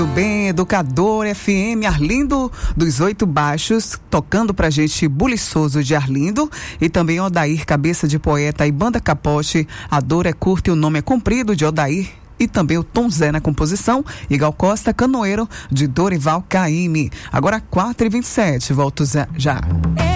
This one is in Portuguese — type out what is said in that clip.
Bem, Educador FM, Arlindo dos Oito Baixos, tocando pra gente Buliçoso de Arlindo, e também Odair, Cabeça de Poeta e Banda Capote, A Dor é Curta e o Nome é Comprido, de Odair, e também o Tom Zé na composição, e Gal Costa, Canoeiro, de Dorival Caymmi. Agora 4h27, volto já.